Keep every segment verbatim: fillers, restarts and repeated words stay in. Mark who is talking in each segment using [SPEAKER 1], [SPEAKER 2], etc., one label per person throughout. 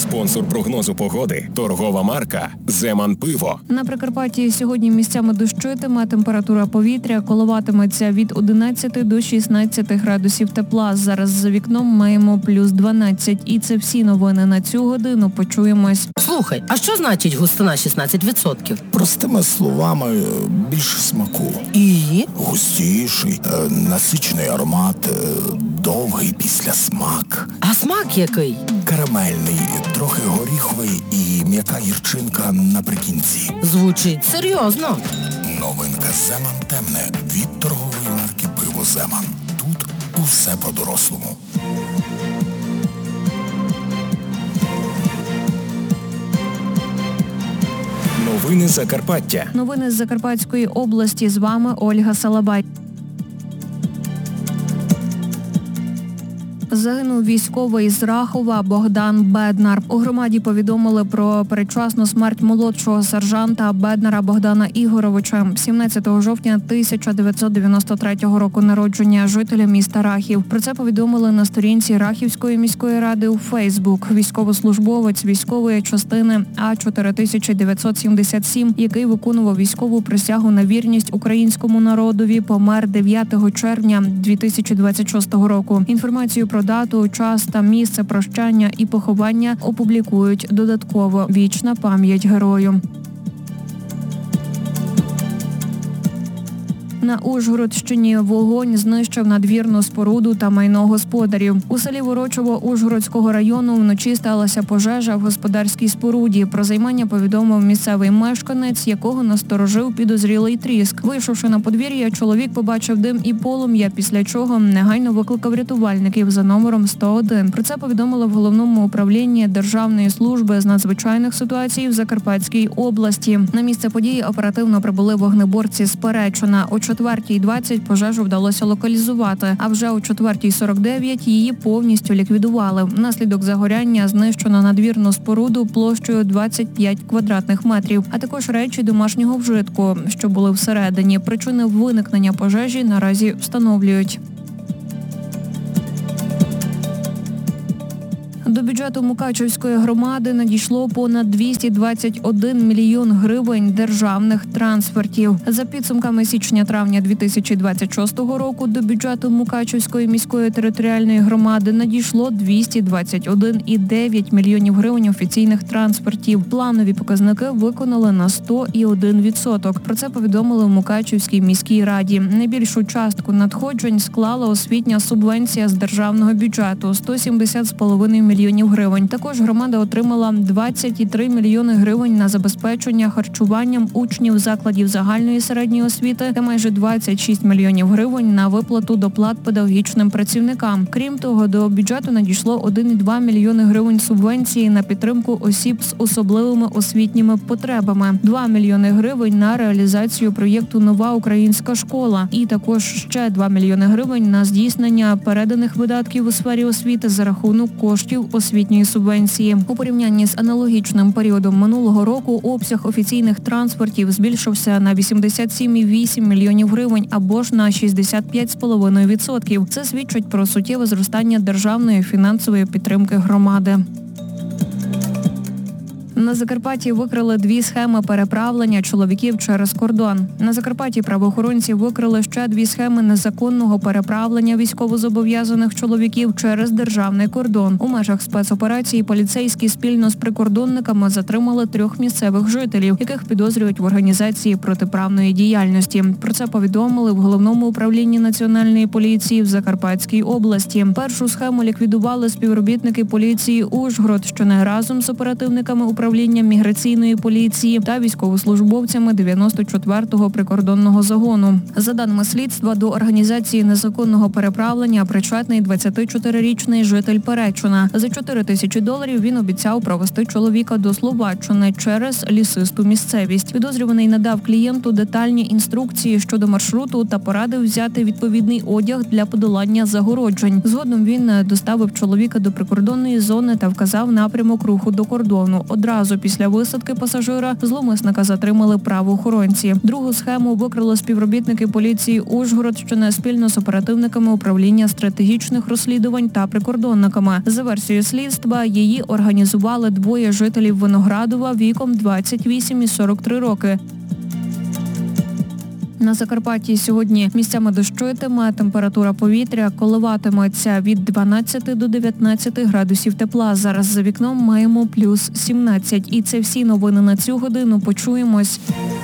[SPEAKER 1] Спонсор прогнозу погоди – торгова марка «Земан Пиво».
[SPEAKER 2] На Прикарпатті сьогодні місцями дощитиме, температура повітря коливатиметься від одинадцяти до шістнадцяти градусів тепла. Зараз за вікном маємо плюс дванадцять. І це всі новини на цю годину. Почуємось.
[SPEAKER 3] Слухай, а що значить густина шістнадцять відсотків?
[SPEAKER 4] Простими словами, більше смаку.
[SPEAKER 3] І?
[SPEAKER 4] Густіший, насичений аромат, довгий післясмак.
[SPEAKER 3] А смак який?
[SPEAKER 4] Карамельний, трохи горіховий і м'яка гірчинка наприкінці.
[SPEAKER 3] Звучить серйозно.
[SPEAKER 4] Новинка «Земан темне» від торгової марки «Пиво Земан». Тут усе по-дорослому.
[SPEAKER 1] Новини Закарпаття.
[SPEAKER 2] Новини з Закарпатської області. З вами Ольга Салабай. Загинув військовий з Рахова Богдан Беднар. У громаді повідомили про передчасну смерть молодшого сержанта Беднара Богдана Ігоровича, сімнадцятого жовтня тисяча дев'ятсот дев'яносто третього року народження, жителя міста Рахів. Про це повідомили на сторінці Рахівської міської ради у Фейсбук. Військовослужбовець військової частини А чотири тисячі дев'ятсот сімдесят сім, який виконував військову присягу на вірність українському народові, помер дев'ятого червня дві тисячі двадцять шостого року. Інформацію про дату, час та місце прощання і поховання опублікують додатково. Вічна пам'ять герою. На Ужгородщині вогонь знищив надвірну споруду та майно господарів. У селі Ворочово Ужгородського району вночі сталася пожежа в господарській споруді. Про займання повідомив місцевий мешканець, якого насторожив підозрілий тріск. Вийшовши на подвір'я, чоловік побачив дим і полум'я, після чого негайно викликав рятувальників за номером сто один. Про це повідомили в Головному управлінні Державної служби з надзвичайних ситуацій в Закарпатській області. На місце події оперативно прибули вогнеборці з Перечина. О четвертій двадцять пожежу вдалося локалізувати, а вже о четвертій сорок дев'ять її повністю ліквідували. Внаслідок загоряння знищено надвірну споруду площею двадцять п'ять квадратних метрів, а також речі домашнього вжитку, що були всередині. Причини виникнення пожежі наразі встановлюють. До бюджету Мукачівської громади надійшло понад двісті двадцять один мільйон гривень державних трансфертів. За підсумками січня-травня дві тисячі двадцять шостого року до бюджету Мукачівської міської територіальної громади надійшло двісті двадцять один цілих дев'ять мільйонів гривень офіційних трансфертів. Планові показники виконали на сто один відсоток. Про це повідомили в Мукачівській міській раді. Найбільшу частку надходжень склала освітня субвенція з державного бюджету – сто сімдесят з половиною мільйонів гривень. Також громада отримала двадцять три мільйони гривень на забезпечення харчуванням учнів закладів загальної середньої освіти та майже двадцять шість мільйонів гривень на виплату доплат педагогічним працівникам. Крім того, до бюджету надійшло один цілих два мільйони гривень субвенції на підтримку осіб з особливими освітніми потребами, два мільйони гривень на реалізацію проєкту «Нова українська школа» і також ще два мільйони гривень на здійснення переданих видатків у сфері освіти за рахунок коштів освітньої субвенції. У порівнянні з аналогічним періодом минулого року обсяг офіційних трансфертів збільшився на вісімдесят сім цілих вісім мільйонів гривень або ж на шістдесят п'ять цілих п'ять десятих відсотків. Це свідчить про суттєве зростання державної фінансової підтримки громади. На Закарпатті викрили дві схеми переправлення чоловіків через кордон. На Закарпатті правоохоронці викрили ще дві схеми незаконного переправлення військовозобов'язаних чоловіків через державний кордон. У межах спецоперації поліцейські спільно з прикордонниками затримали трьох місцевих жителів, яких підозрюють в організації протиправної діяльності. Про це повідомили в Головному управлінні Національної поліції в Закарпатській області. Першу схему ліквідували співробітники поліції Ужгород, що не разом з оперативниками управління управління міграційної поліції та військовослужбовцями дев'яносто четвертого прикордонного загону. За даними слідства, до організації незаконного переправлення причетний двадцятичотирирічний житель Перечина. За чотири тисячі доларів він обіцяв провести чоловіка до Словаччини через лісисту місцевість. Підозрюваний надав клієнту детальні інструкції щодо маршруту та порадив взяти відповідний одяг для подолання загороджень. Згодом він доставив чоловіка до прикордонної зони та вказав напрямок руху до кордону. Одразу Одразу після висадки пасажира зловмисника затримали правоохоронці. Другу схему викрили співробітники поліції Ужгородщини спільно з оперативниками управління стратегічних розслідувань та прикордонниками. За версією слідства, її організували двоє жителів Виноградова віком двадцять вісім і сорок три роки. На Закарпатті сьогодні місцями дощитиме, температура повітря коливатиметься від дванадцяти до дев'ятнадцяти градусів тепла. Зараз за вікном маємо плюс сімнадцять. І це всі новини на цю годину. Почуємось.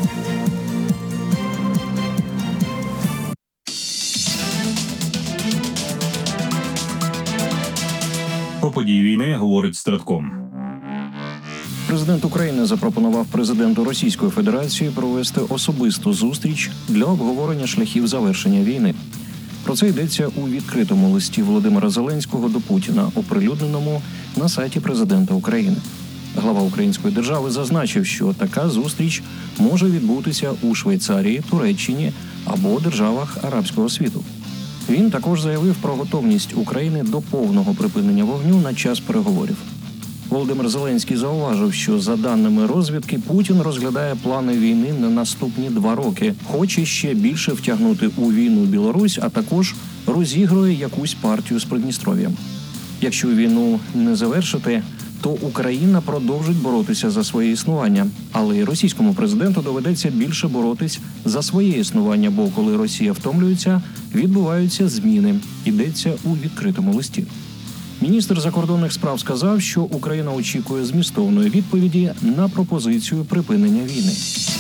[SPEAKER 5] Про події війни говорить Стратком.
[SPEAKER 6] Президент України запропонував президенту Російської Федерації провести особисту зустріч для обговорення шляхів завершення війни. Про це йдеться у відкритому листі Володимира Зеленського до Путіна, оприлюдненому на сайті президента України. Глава української держави зазначив, що така зустріч може відбутися у Швейцарії, Туреччині або державах арабського світу. Він також заявив про готовність України до повного припинення вогню на час переговорів. Володимир Зеленський зауважив, що за даними розвідки Путін розглядає плани війни на наступні два роки, хоче ще більше втягнути у війну Білорусь, а також розігрує якусь партію з Придністров'ям. Якщо війну не завершити, то Україна продовжить боротися за своє існування, але й російському президенту доведеться більше боротись за своє існування, бо коли Росія втомлюється, відбуваються зміни, йдеться у відкритому листі. Міністр закордонних справ сказав, що Україна очікує змістовної відповіді на пропозицію припинення війни.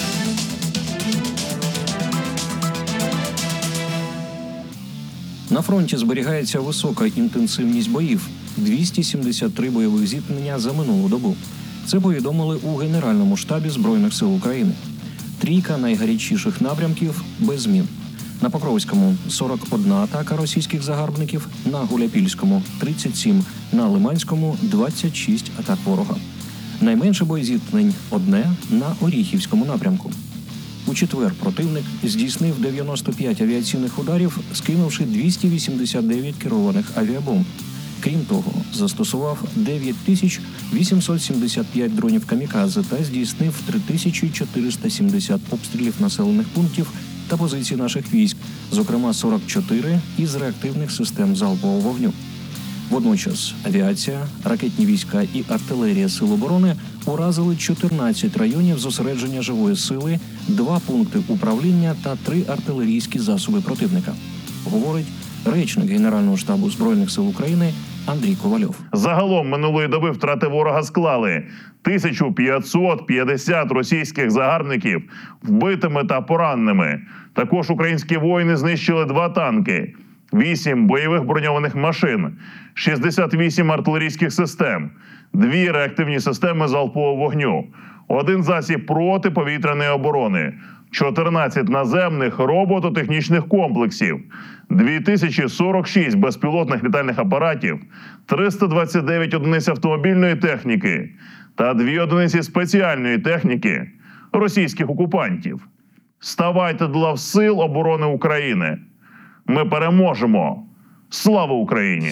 [SPEAKER 6] На фронті зберігається висока інтенсивність боїв – двісті сімдесят три бойових зіткнення за минулу добу. Це повідомили у Генеральному штабі Збройних сил України. Трійка найгарячіших напрямків без змін. На Покровському – сорок одна атака російських загарбників, на Гуляпільському – тридцять сім, на Лиманському – двадцять шість атак ворога. Найменше боєзіткнень – одне на Оріхівському напрямку. У четвер противник здійснив дев'яносто п'ять авіаційних ударів, скинувши двісті вісімдесят дев'ять керованих авіабомб. Крім того, застосував дев'ять тисяч вісімсот сімдесят п'ять дронів камікадзе та здійснив три тисячі чотириста сімдесят обстрілів населених пунктів та позицій наших військ, зокрема сорок чотири із реактивних систем залпового вогню. Водночас авіація, ракетні війська і артилерія Сил оборони уразили чотирнадцять районів зосередження живої сили, два пункти управління та три артилерійські засоби противника, говорить речник Генерального штабу Збройних сил України Андрій Ковальов.
[SPEAKER 7] Загалом минулої доби втрати ворога склали тисячу п'ятсот п'ятдесят російських загарбників вбитими та пораненими. Також українські воїни знищили два танки, вісім бойових броньованих машин, шістдесят вісім артилерійських систем, дві реактивні системи залпового вогню, один засіб протиповітряної оборони, чотирнадцять наземних робототехнічних комплексів, дві тисячі сорок шість безпілотних літальних апаратів, триста двадцять дев'ять одиниць автомобільної техніки та дві одиниці спеціальної техніки російських окупантів. Ставайте до лав Сил оборони України. Ми переможемо! Слава Україні!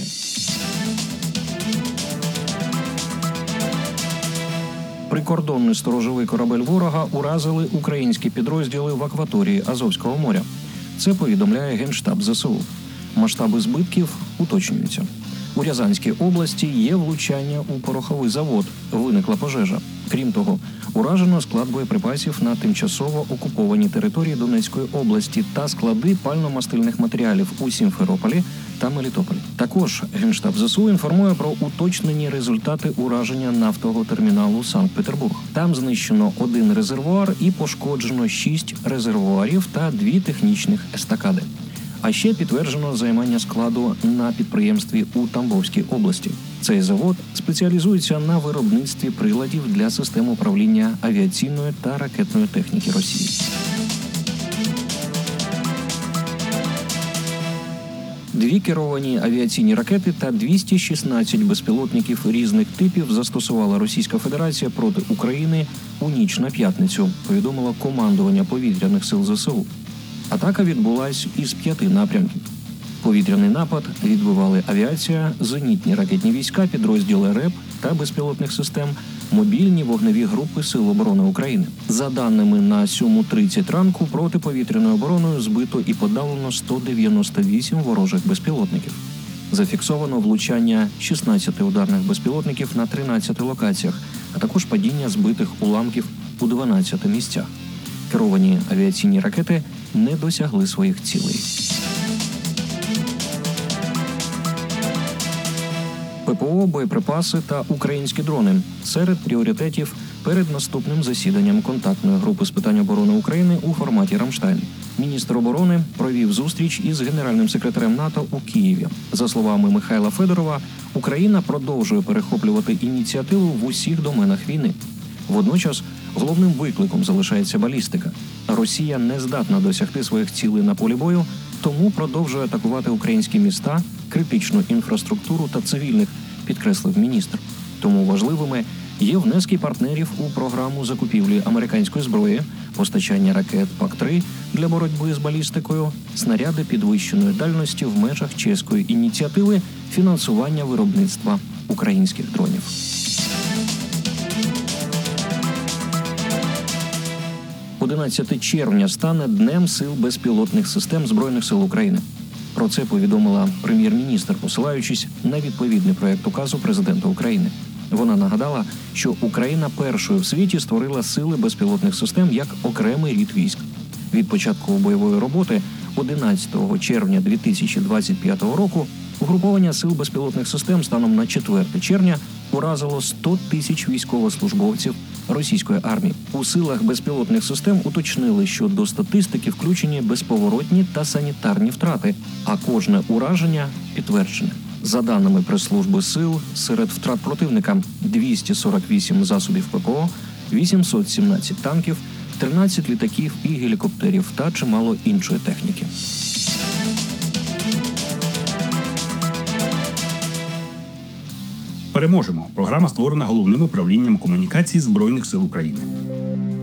[SPEAKER 6] Прикордонний сторожовий корабель ворога уразили українські підрозділи в акваторії Азовського моря. Це повідомляє Генштаб ЗСУ. Масштаби збитків уточнюються. У Рязанській області є влучання у пороховий завод. Виникла пожежа. Крім того, уражено склад боєприпасів на тимчасово окупованій території Донецької області та склади пально-мастильних матеріалів у Сімферополі та Мелітополі. Також Генштаб ЗСУ інформує про уточнені результати ураження нафтового терміналу Санкт-Петербург. Там знищено один резервуар і пошкоджено шість резервуарів та дві технічних естакади. А ще підтверджено займання складу на підприємстві у Тамбовській області. Цей завод спеціалізується на виробництві приладів для систем управління авіаційної та ракетної техніки Росії. Дві керовані авіаційні ракети та двісті шістнадцять безпілотників різних типів застосувала Російська Федерація проти України у ніч на п'ятницю, повідомило командування повітряних сил ЗСУ. Атака відбулась із п'яти напрямків. Повітряний напад відбивали авіація, зенітні ракетні війська, підрозділи РЕБ та безпілотних систем, мобільні вогневі групи Сил оборони України. За даними на сьому тридцять ранку, протиповітряною обороною збито і подавлено сто дев'яносто вісім ворожих безпілотників. Зафіксовано влучання шістнадцяти ударних безпілотників на тринадцяти локаціях, а також падіння збитих уламків у дванадцяти місцях. Керовані авіаційні ракети не досягли своїх цілей. ППО, боєприпаси та українські дрони – серед пріоритетів перед наступним засіданням контактної групи з питань оборони України у форматі «Рамштайн». Міністр оборони провів зустріч із генеральним секретарем НАТО у Києві. За словами Михайла Федорова, Україна продовжує перехоплювати ініціативу в усіх доменах війни. Водночас головним викликом залишається балістика. Росія не здатна досягти своїх цілей на полі бою, тому продовжує атакувати українські міста, критичну інфраструктуру та цивільних, підкреслив міністр. Тому важливими є внески партнерів у програму закупівлі американської зброї, постачання ракет пак три для боротьби з балістикою, снаряди підвищеної дальності в межах чеської ініціативи, фінансування виробництва українських дронів. одинадцяте червня стане Днем сил безпілотних систем Збройних сил України. Про це повідомила прем'єр-міністр, посилаючись на відповідний проект указу президента України. Вона нагадала, що Україна першою в світі створила сили безпілотних систем як окремий рід військ. Від початку бойової роботи одинадцятого червня дві тисячі двадцять п'ятого року угруповання сил безпілотних систем станом на четверте червня уразило сто тисяч військовослужбовців російської армії. У силах безпілотних систем уточнили, що до статистики включені безповоротні та санітарні втрати, а кожне ураження підтверджене. За даними прес-служби сил, серед втрат противника двісті сорок вісім засобів ППО, вісімсот сімнадцять танків, тринадцять літаків і гелікоптерів та чимало іншої техніки.
[SPEAKER 5] Переможемо. Програма створена Головним управлінням комунікацій Збройних сил України.